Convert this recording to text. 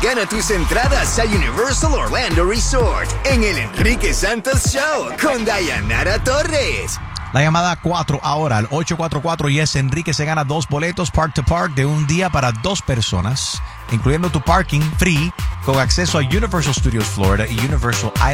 Gana tus entradas a Universal Orlando Resort en el Enrique Santos Show con Dayanara Torres. La llamada 4 ahora, al 844 Yes Enrique se gana 2 boletos Park to Park de un día para 2 personas, incluyendo tu parking free con acceso a Universal Studios Florida y Universal